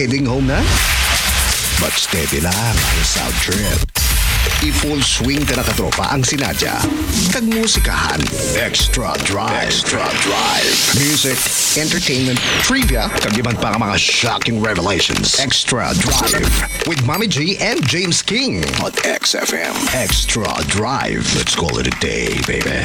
Heading home na? But steady lang ang sound trip. I-full swing ka na katropa ang sinadya. Tagmusikahan. Extra Drive. Extra Drive. Music, entertainment, trivia, kagiban pa ang mga shocking revelations. Extra Drive. With Mommy G and James King on XFM. Extra Drive. Let's call it a day, baby.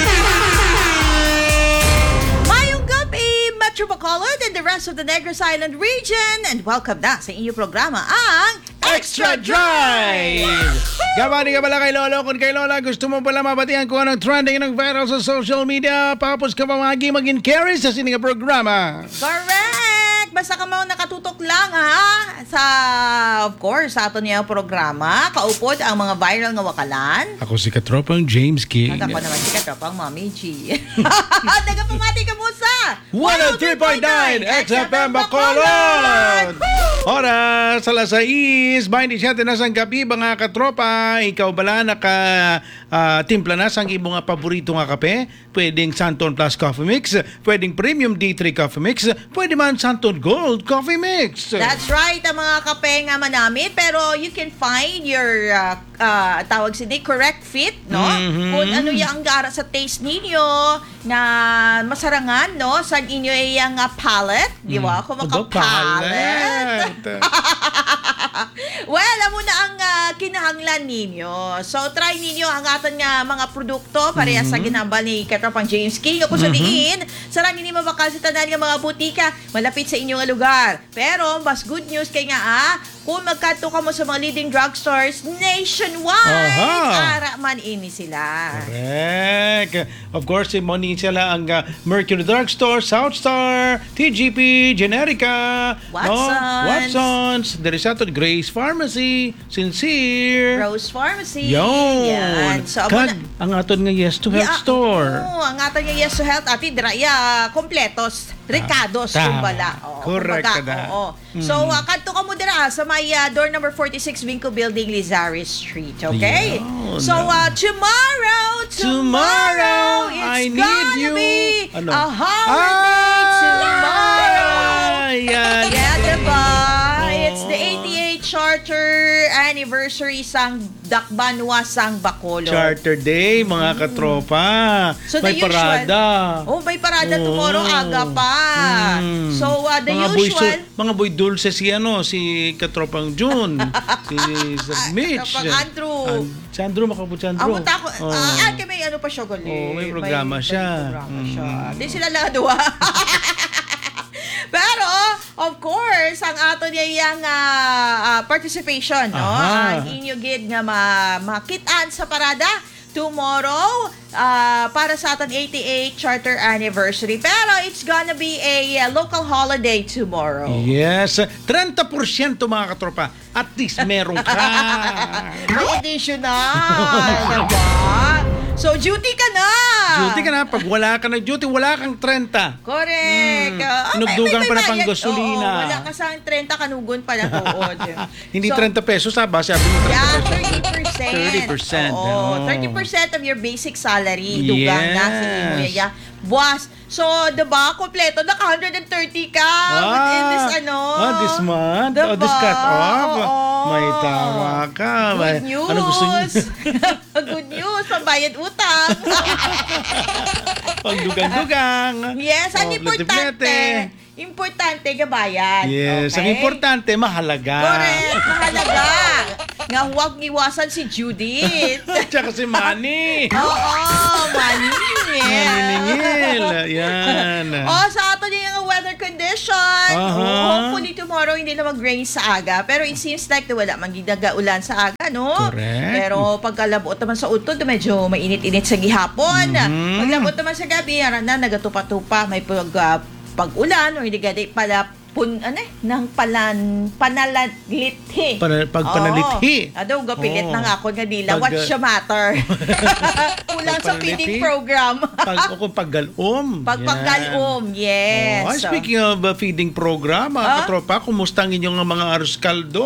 Metro Bacolod and the rest of the Negros Island region, and welcome na sa inyong programa ang Extra Drive! Gabani ka pala kay Lolo. Kung kay Lola gusto mo pala mabatihan kung anong trending ng viral sa social media, papos ka pamagi mag-in-carry sa sininga programa. Correct! Basta ka mo nakatutok lang ha sa, of course, sa ato niya programa. Kaupod ang mga viral nga wakalan. Ako si Katropang James King. At ako naman si Katropang Mommy G. Nagapamati ka mo sa 103.9 XFM Bacolod! Oras, alas 6, 27 na sang gabi, mga katropa. Ikaw bala timpla na sang imo nga paborito nga kape? Pwedeng Santon Plus Coffee Mix, pwedeng Premium D3 Coffee Mix, pwede man Santon Gold Coffee Mix. That's right, ang mga kape nga manamit, pero you can find your tawag sini correct fit, no? Kung ano yung gara sa taste ninyo na masarangan, no? Sa inyo yung palette, di ba? Kung maka-palette. Well, amo na ang kinahanglan ninyo. So, try ninyo ang aton nga mga produkto parehas sa ginambal ni Katropang James King. Kung saliin, sarang hindi mabakal sa tanan nga mga butika malapit sa inyong lugar. Pero, mas good news kay nga kung magkanto ka mo sa mga leading drugstores nationwide, ara man ini sila. Correct. Of course, moni sila ang Mercury Drugstore, Southstar, TGP, Generica, Watsons, Derisato, Grace Pharmacy, Sincere, Rose Pharmacy. Yan. So, ang aton nga Yes to Health store. Ang aton nga Yes to Health, ati diraya kompletos, Ricados, kumbala. Correct ka na. So, kanto ka mo dira sa may door number 46 Vinco Building, Lizares Street. Okay? Yun. So, tomorrow, I it's need you. gonna be Ano? a holiday tomorrow. Yan. Yeah, diba? It's the 88th Charter Anniversary sang Dakbanwa sang Bacolod. Charter Day, mga katropa. So, may the usual, parada. may parada tomorrow, aga pa. So, the mga usual... mga boy dulce si Katropang June. si Mitch. Katropang Andrew. Si Andrew, makabot si Andrew. May ano pa siya gali. may programa siya. May programa siya. Di sila lang dua. Pero, of course, ang ato niya yung participation, no? Ang inyo gid nga makitaan sa parada tomorrow para sa ating 88th Charter Anniversary. Pero it's gonna be a local holiday tomorrow. Yes. 30% mga katropa. At least meron ka. Additional. Diba? So, duty ka na. Duty ka na. Pag wala ka na duty, wala kang 30. Correct. Inugdugan pa na pang bayad. gasolina. Oo, wala ka sa 30, kanugon pa na tuod. Hindi 30 pesos, sabi mo 30 pesos. 30%. Oo, 30% of your basic salary. Dugang na sa imo yaya. Buwas. So, diba, kompleto, naka 130 ka within this this month? Diba? This cut off? Oo. May tama ka. Good news. Ano gusto niyo? Good news, pambayad utang. Pagdugang-dugang. Yes, ang importante. Importante gabayan. Yes, okay? ang importante, mahalaga. Correct, mahalaga. Nga huwag iwasan si Judith. Tsaka si Manny. Oo, maningil. Maniningil. Yan. Sa ato niya yung weather condition. Hopefully tomorrow hindi na mag-rain sa aga. Pero it seems like wala ulan sa aga, no? Correct. Pero pagkalabot naman sa utod, medyo mainit-init sa gihapon. Paglabot naman sa gabi, nagatupa-tupa. May pag-ulan o hindi gadi pala ng panalithi. Pagpanalithi. Gapilit na nga ako nga dila. What's the matter? Kulang sa feeding program. Paggalom. Paggalom, yes. Speaking of feeding program, mga katropa, kumusta ang inyong mga arroz kaldo?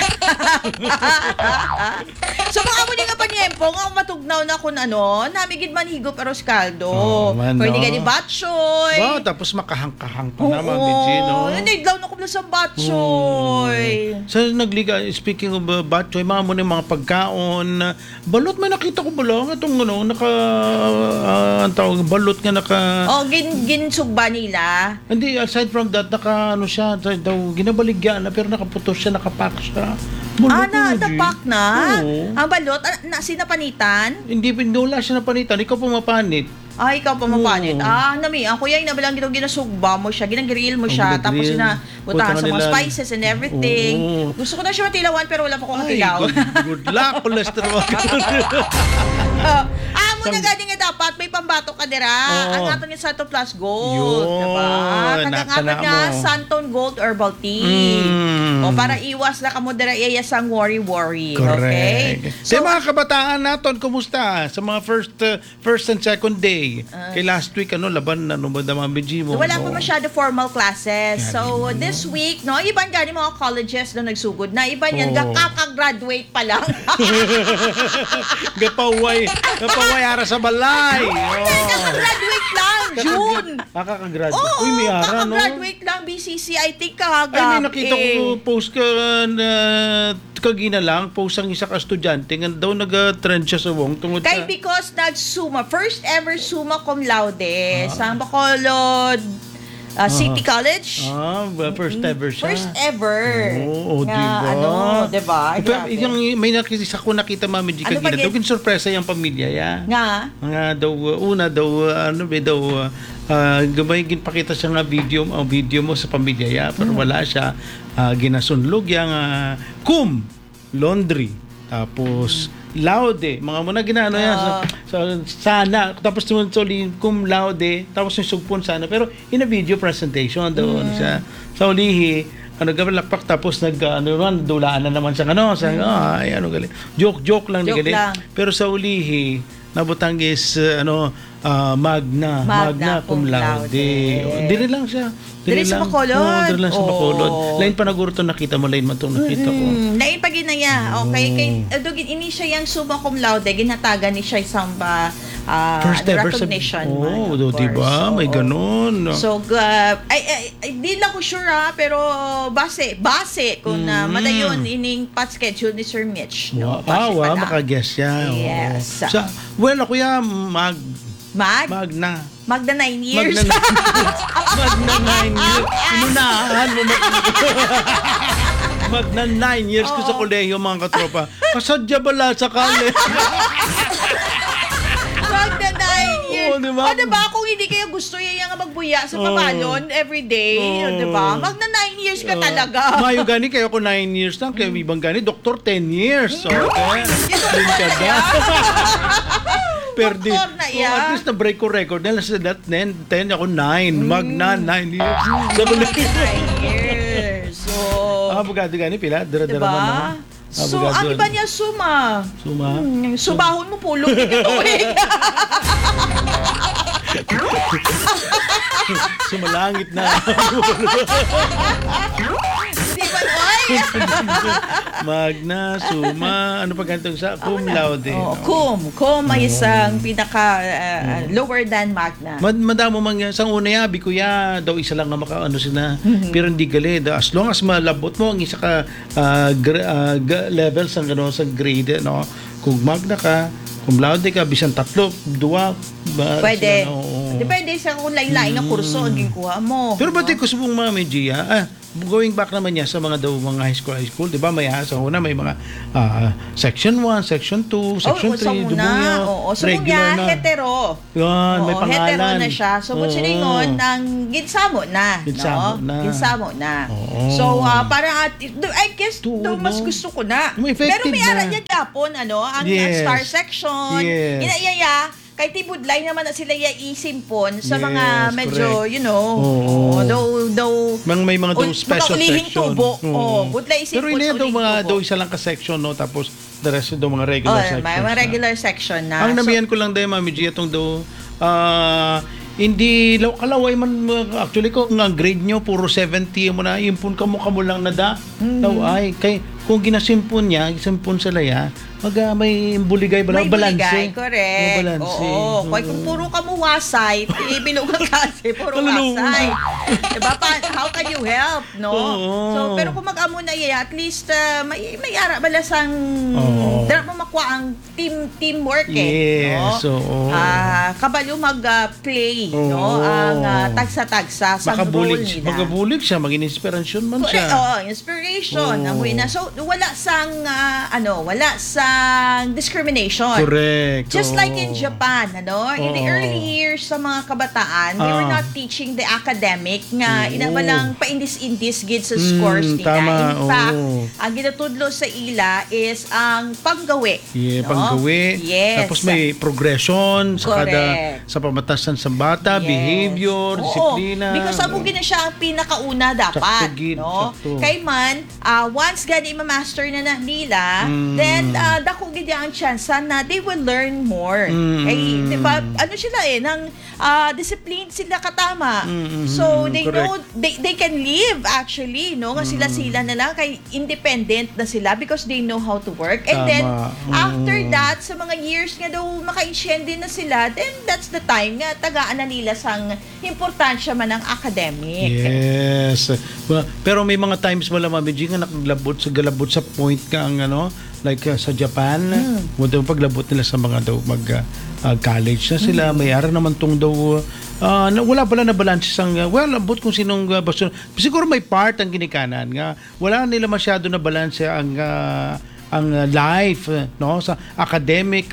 So baka mo nga panyempo, nga matugnaw na kung namigid man higop arroz kaldo. Pwede ka ni batchoy. Tapos makahang-kahang pa naman, Gino. Hindi, idlaw na ko na sa batchoy. Sa nagliga, speaking of batchoy, mga muna yung mga pagkaon, balot may nakita ko bala, itong ang tawag, balot nga naka... Oh, ginsugba nila. Hindi, aside from that, siya, daw, ginabaligyan na, pero nakaputos siya, nakapak siya. Balot Napak na? Oo. Ang balot, sinapanitan? Hindi, wala siya napanitan, ikaw pumapanit. Ikaw pa mapanit. Oo. Nami, ako yan, nabalang ginasugba mo siya, ginagrill mo siya, tapos ginagrill. butahan sa mga nila. spices and everything. Oo. Gusto ko na siya matilawan, pero wala pa ko Ay, matilaw. good luck, cholesterol. Muna gani nga dapat, may pambato ka dira. Oo. Ang ato nga Santo Plus Gold. Yun. Diba? Kagang ato nga mo. Santon Gold Herbal Tea. Mm. O para iwas na kamo dira iyasang worry. Correct. Okay? So, mga kabataan naton, kumusta? Sa mga first and second day. Kay last week, laban na, ba mga BG mo? wala pa masyado formal classes. So, this week, iban gani mga colleges na nagsugod na. Iban yan, Oo. kakagraduate pa lang. Gapaway ara sa balay. Kakagraduate lang, June. Kakagraduate. Uy, may ara, no? Kakagraduate lang, BCC, I think kahagap. Ay, may nakita ko post ka na kagina lang, post ang isa ka estudyante nga daw nag-trend siya sa wong tungod Kay sa... because nag-summa, first ever summa cum laude sa Bacolod City College. First ever siya. First ever. Oo, nga, diba? diba? Pero Grabe. yung may nakita ko nakita Mami G Ano kagina, ba, daw sorpresa yung pamilya ya. Nga. Nga daw gamay ginpakita siya nga video mo sa pamilya ya, pero wala siya ginasunlog yang laundry tapos laude mga muna ginano yan sana tapos suli cum laude tapos yung sugpon sana pero in a video presentation doon sa ulihi gabalakpak tapos dulaan na naman sa galing joke lang Joke galing lang. pero sa ulihi nabutang is magna cum laude. Dili lang siya. Dili sa Bacolod. Dili lang sa Bacolod. Lain pa naguro to nakita mo, lain man to nakita ko. Lain pa ginaya. Okay, dugin ini siya yang summa cum laude, ginatagan ni siya isang First ever recognition. Diba? May ganun. So, di lang ko sure pero base kung madayon ining pat schedule ni Sir Mitch. No? Base pa na. Maka-guess siya. Yes. Ako Magna. Magda 9 years. Magna 9 years. Inunahan mo Magna 9 years ko sa kolehiyo mga katropa. Kasadya bala sa kale. Magda 9 years. Diba? Diba kung hindi kayo gusto yung magbuya sa pabalon every day, diba? Magna 9 years ka talaga. Mayo gani kayo ko 9 years lang. Kaya ibang gani, doktor 10 years. Okay. Yun ka na. Perdi. At least na-break ko record. Dahil sa that 10 ako 9. Magna 9 years. Magna 9 years. So, abogado gani pila. Dara-dara diba? man na. So, ang iba niya suma. Subahon mo pulong. Sumalangit na. Di ba, oy? Magna, suma, ano pa ganito sa cum laude. Cum ay isang pinaka lower than magna. Madamo man yan. Sang una yabi ko daw isa lang na makaano sila. Pero hindi gali. As long as malabot mo ang isa ka levels ang gano'n sa grade, no? Kung magna ka, cum laude ka, bisan tatlo, duwa, pwede. Depende sa kung lain-lain na kurso ang ginkuha mo. Pero ba't ko subong Mami Gia, going back naman niya sa mga high school, di ba? May sa una may mga section 1, section 2, section 3, dubungyo, sa regular na. Hetero. Yan, may pangalan. Hetero na siya. So, kung siningon, ginsamo na. Ginsamo na. So, parang, I guess, mas gusto ko na. Pero may ara niya Japon, ang star section, inayaya, kay tibudlay naman na sila isimpon sa mga medyo, though may mga special section. Tubo. Budlay isimpon. Pero hindi daw mga isa lang ka section, no? Tapos the rest daw mga regular section. May mga regular section na. Ang namiyan ko lang dahil Mami G, itong daw hindi kalaway man actually ko nga grade nyo puro 70 mo na impun ka mo lang nada daw ay kay kung ginasimpon niya, gisimpon sa laya, may buligay ba? May Balanse. buligay, correct. Balanse. Oo. Kung puro ka mo wasay, binugang kasi, puro wasay. Diba? How can you help, no? Oo. So, pero kung mag-amo na yan, at least may ara balasang dara mo makuha ang teamwork Yes, no? oo. Kabalo mag-play, no? Ang tagsa-tagsa sa role nila. Magabulig siya, maging inspirasyon man siya. Inspiration. Oo. Amoy na. So, wala sang discrimination. Correct. Just oo. like in Japan, in the Oo. early years sa mga kabataan, they were not teaching the academic nga inabalang paindis-indis gid sa scores nila. Tama, In fact, oo. ang ginatudlo sa ila is ang panggawi. Yeah, no? panggawi. Yes. Tapos may progression sa Correct. sa pamatasan sa bata, Yes. behavior, Oo. disiplina. Because amo gina siya ang pinakauna dapat, Sakto, gid. no? Sakto. Kay man, once gani ma-master na nila, then dako gid ang chance na they will learn more. Kay, di ba, ano sila nang disciplined sila katama. So they correct. know they can live actually, no? Nga sila na lang kay independent na sila because they know how to work. And Tama. then after that, sa mga years nga daw maka-insyende na sila, then that's the time nga tagaan na nila sang importansya man ng academic. Yes. Pero may mga times wala Mami G nga galabot sa point ka ang like sa Japan, paglabot nila sa mga daw college na sila, may ara naman tong daw wala pala na balance sang abot kung sinong baso. Siguro may part ang ginikanan nga wala nila masyado na balance ang life sa academic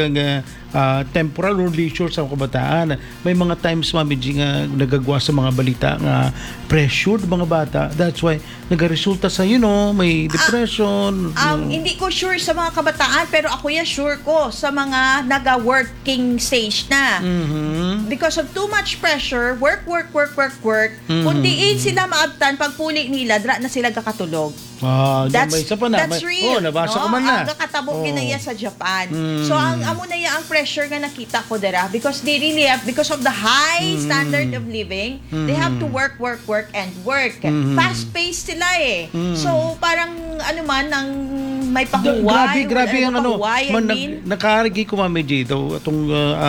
temporal or leisure sa kabataan. May mga times Mami G nga nagagawa sa mga balita nga pressured mga bata. That's why nagaresulta sa may depression. Hindi ko sure sa mga kabataan pero ako sure ko sa mga naga-working stage na. Because of too much pressure, work. Kung diin sila maabtan, pagpuli nila, dra na sila kakatulog. May isa pa na. That's real. Nabasa ko man na. Ang kakatabo ginaya sa Japan. So, ang amo na ang pressure nga nakita ko dira because they really have, because of the high standard of living, they have to work. Fast-paced sila So, parang ang may pahuway. Grabe ang nakarigi ko Mami G itong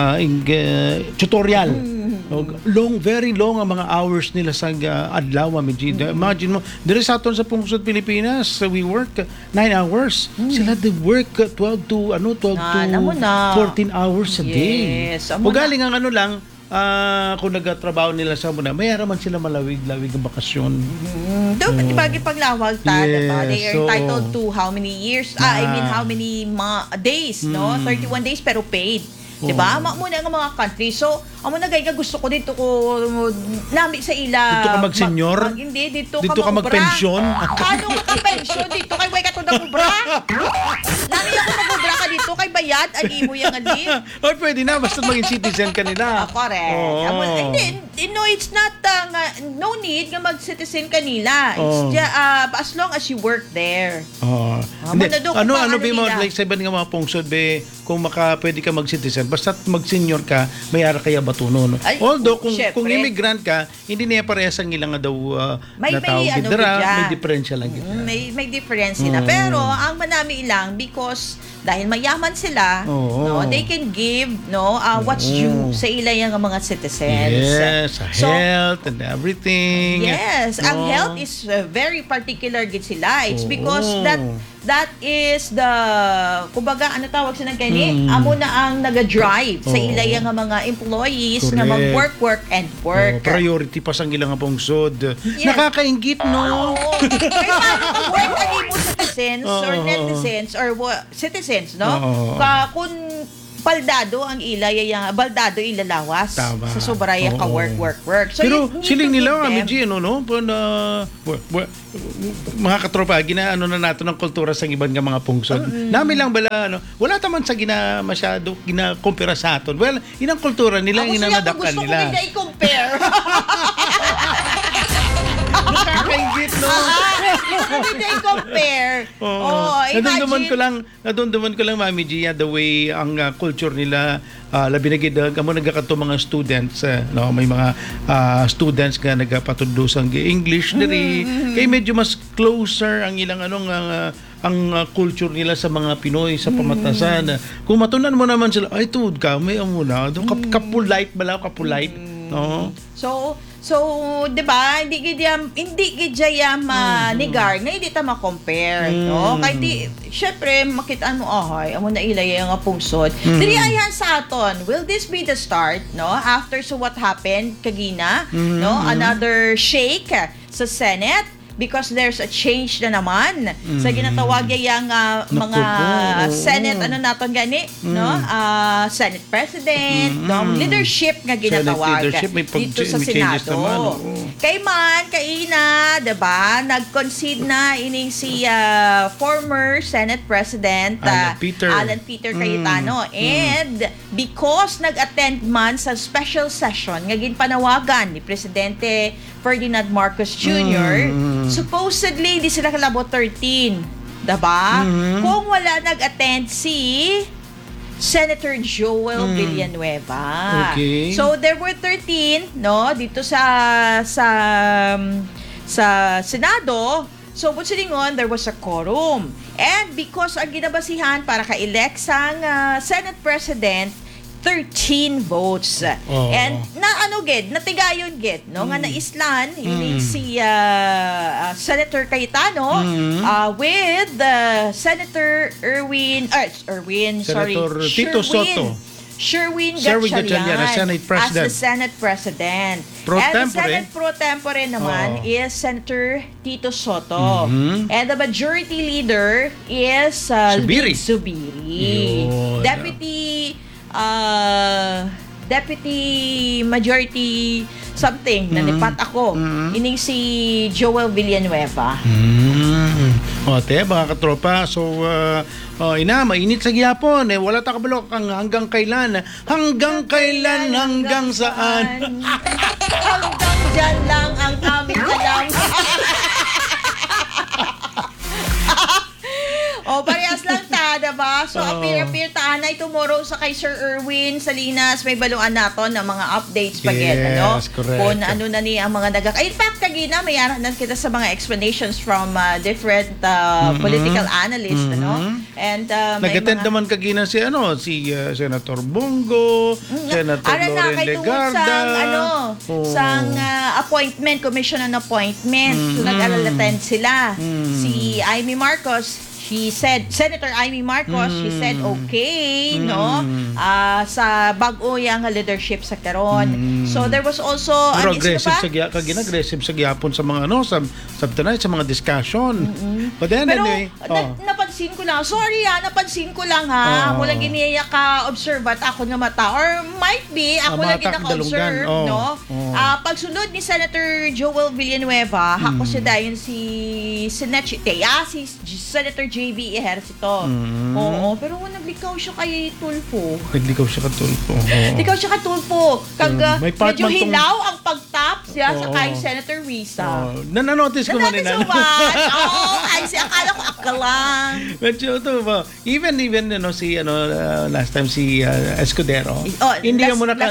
tutorial. Very long ang mga hours nila sa adlaw Mami G. Imagine mo, dire sa aton sa pungsod Pilipinas, we work 9 hours. Sila they work 12 to 14 hours a day. Yes. Galing ang lang, kung nagtatrabaho nila sa muna, may araman sila malawig-lawig ang bakasyon. Doon, ibagi paglawag ta, Yes, diba? They are so, entitled to how many years, how many days, no? 31 days pero paid. Diba? Muna ang mga country. So, amo na gaya gusto ko dito ko nami sa ila. Dito ka mag-senior? Hindi, dito ka mag-pensyon? Ano ka pensyon? Dito kay way ka to na kubra? Nami ako na kubra ka dito kay bayad, alimo yung alin. Or pwede na, basta maging citizen ka nila. Correct. Hindi, no, it's not, no need nga mag-citizen kanila. It's as long as you work there. Ano ba mo, like sa ibang mga pungsod, kung pwede ka mag-citizen, basta mag-senior ka, may ara kaya batuno. No? Although, kung immigrant ka, hindi niya parehas ang ilang daw na tawag. May diferensya lang. May difference na. Pero, ang manami lang, because dahil mayaman sila, they can give what's due sa ilang mga citizens. Yes, health and everything. Yes, ang health is very particular gid sila. It's because that is the kumbaga ano tawag sa kani amo na ang naga-drive sa ilang mga employees na mag-work and work. Priority pa sang ilang pungsod. Nakakainggit no. Kaya paano mag-work ang imo citizens or netizens or citizens no? Kung baldado ang baldado ilalawas Tama. sa sobraya ka work. So pero siling nila Mami G mga katropa na nato ng kultura sa ibang mga pungsod. Nami lang bala wala taman sa masyado ginakumpara sa aton. Well, inang kultura nila inanadakan nila. Gusto ko i-compare. Nakakaingit no. did they compare? Nadumduman ko lang, Mami Gia, the way ang culture nila, labi na gid amo nagakato mga students, no, may mga students nga nagapatudusang English diri, kay medyo mas closer ang ilang ang culture nila sa mga Pinoy sa pamatasan. Kung matunan mo naman sila, ay tuod ka, may amuna, kapulite bala, kapulite, no? So, 'di ba? Hindi gid nigar nga hindi ta ma-compare, no? Kay di syempre makitaan mo amo na ilay nga pungsod. Diri ayan sa aton. Will this be the start, no? After what happened kagina, no? Another shake sa Senate because there's a change na naman sa ginatawag yang mga Senate naton gani, no? Senate President, no? Leadership nga ginatawag dito sa Senado. Kay kaina, 'di ba? Nag-concede na ining si former Senate President Alan Peter Cayetano, and because nag-attend man sa special session nga ginpanawagan ni Presidente Ferdinand Marcos Jr., supposedly di sila kalabot 13, diba? Kung wala nag-attend si Senator Joel Villanueva. Okay. So there were 13, no, dito sa Senado. So but silingon, there was a quorum. And because ang ginabasihan para ka-elect sang Senate President, 13 votes. And natigayon gid, no, nga naislan ini si Senator Cayetano with Senator Senator Tito Soto. Sherwin Gatchalian as Senate President. As the Senate President. The Senate Pro Tempore naman is Senator Tito Soto. And the majority leader is Zubiri. Deputy Majority something nanipat ako. Ining si Joel Villanueva. Mga katropa, so mainit sa gihapon, wala ta kabalo kang hanggang kailan hanggang saan. Hanggang dyan lang ang aming alam. Parehas lang ta, diba? So, appear taanay tomorrow sa kay Sir Erwin Salinas, may baluan naton ng mga updates Yes, correct. Kung ano na ni ang mga in fact, kagina, may araw na kita sa mga explanations from different political analysts, And nag-attend naman kagina si Senator Bongo, Senator Loren Legarda. Sang appointment, commission on appointment. So, nag-attend sila. Si Amy Marcos, Senator Amy Marcos, she said okay, sa bag-o yang leadership sa karon. So there was also aggressive sa gyapon sa mga sa mga discussion. But then pero, anyway, napansin ko lang. Sorry napansin ko lang ha. Wala giniya ka observe at ako nga mata, or might be ako lagi naka-observe, pagsunod ni Senator Joel Villanueva, ako siya dayon si Senator JV Ejercito. Oo, pero naglikaw siya kay Tulfo. Naglikaw siya kay Tulfo. Naglikaw siya kay Tulfo. Medyo hilaw ang pagtap siya sa kay Senator Risa. Nanonotice ko man nila. Akala ko akalang. Medyo ito ba? Even si last time si Escudero. Hindi mo na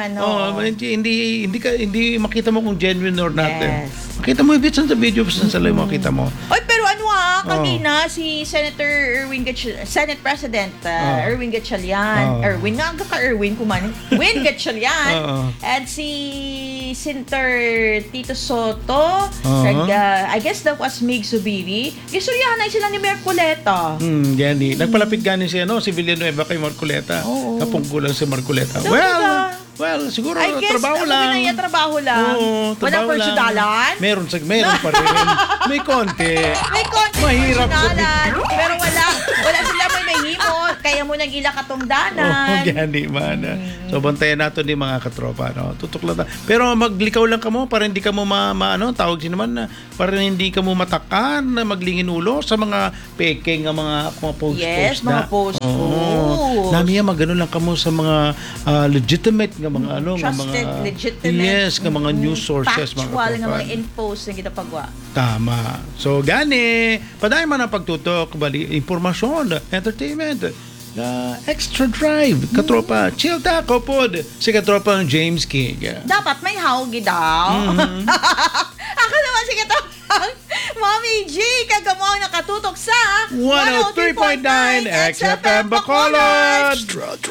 hindi makita mo kung genuine or not. Makita mo ibig sa video sa live makita mo. Oy, pero kanina si Senate President Erwin Gatchalian. Win Gatchalian. And si Senator Tito Soto. I guess that was Mig Zubiri. Isuryahanay sila ni Marcoleta. Nagpalapit ganin si Villanueva kay Marcoleta. Kapungkulan si Marcoleta. Well, siguro trabaho lang. Trabaho lang. Walang personalan. Meron pa rin. May konti. Mahirap sabihin. Pero wala sila may mahimot. kaya mo nang ila katong Oh, danan. gani man. So bantayan nato ni mga katropa, no. Tutok lang ta. Pero maglikaw lang kamo para hindi ka mo ano, tawag din naman na para hindi ka mo matakan na maglingin ulo sa mga peke nga mga post Yes, na. mga post. Nami magano lang kamo sa mga legitimate nga mga ano nga Trusted, mga legitimate. yes nga mga news sources Factual mga nga katropa. mga infos na ginapagwa. Tama. So, gani. Paday man ang pagtutok, bali, informasyon, entertainment, extra drive, katropa, chill tako pod, si katropang James King. Dapat may hawgi daw. Ako naman si katapang Mommy G, kagamong nakatutok sa 103.9 XFM Bacolod. Extra Drive.